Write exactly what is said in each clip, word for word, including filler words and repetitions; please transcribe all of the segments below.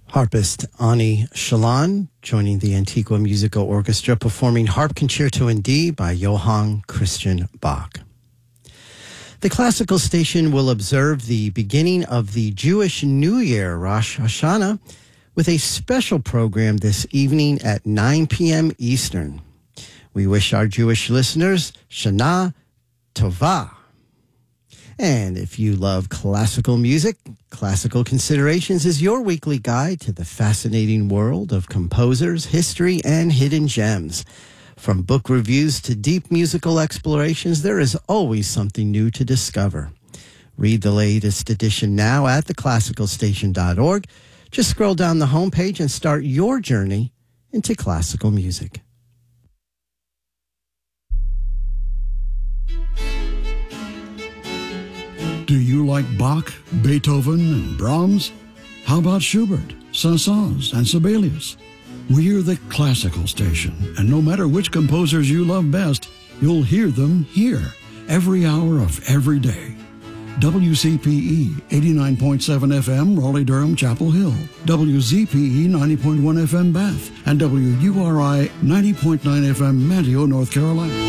Harpist Ani Shalon joining the Antigua Musical Orchestra performing Harp Concerto in D by Johann Christian Bach. The classical station will observe the beginning of the Jewish New Year, Rosh Hashanah, with a special program this evening at nine p.m. Eastern. We wish our Jewish listeners Shana Tova. And if you love classical music, Classical Considerations is your weekly guide to the fascinating world of composers, history, and hidden gems. From book reviews to deep musical explorations, there is always something new to discover. Read the latest edition now at the classical station dot org. Just scroll down the homepage and start your journey into classical music. Do you like Bach, Beethoven, and Brahms? How about Schubert, Saint-Saëns, and Sibelius? We're the classical station, and no matter which composers you love best, you'll hear them here, every hour of every day. W C P E eighty-nine point seven F M, Raleigh-Durham, Chapel Hill. W Z P E ninety point one F M, Bath. And W U R I ninety point nine F M, Manteo, North Carolina.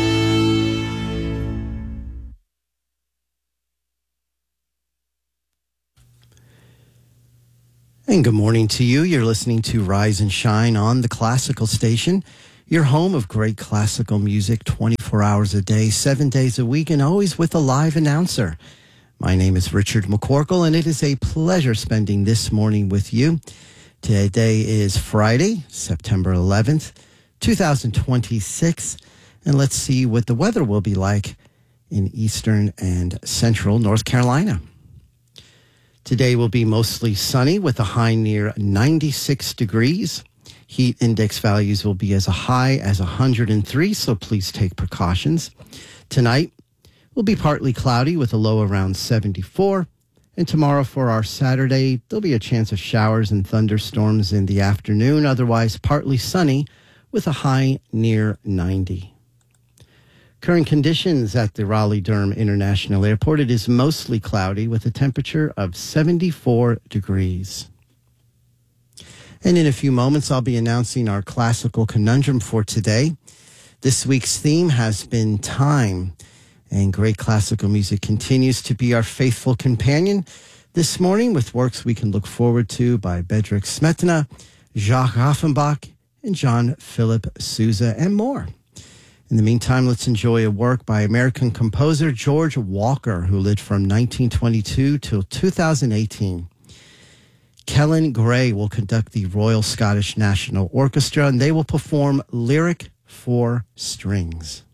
And good morning to you. You're listening to Rise and Shine on the Classical Station, your home of great classical music twenty-four hours a day, seven days a week, and always with a live announcer. My name is Richard McCorkle, and it is a pleasure spending this morning with you. Today is Friday, September eleventh, twenty twenty-six, and let's see what the weather will be like in eastern and central North Carolina. Today will be mostly sunny with a high near ninety-six degrees. Heat index values will be as high as one hundred three, so please take precautions. Tonight will be partly cloudy with a low around seventy-four. And tomorrow for our Saturday, there'll be a chance of showers and thunderstorms in the afternoon, otherwise partly sunny with a high near ninety. Current conditions at the Raleigh-Durham International Airport, it is mostly cloudy with a temperature of seventy-four degrees. And in a few moments, I'll be announcing our classical conundrum for today. This week's theme has been time, and great classical music continues to be our faithful companion this morning with works we can look forward to by Bedřich Smetana, Jacques Offenbach, and John Philip Sousa, and more. In the meantime, let's enjoy a work by American composer George Walker, who lived from nineteen twenty-two till two thousand eighteen. Kellen Gray will conduct the Royal Scottish National Orchestra, and they will perform Lyric for Strings.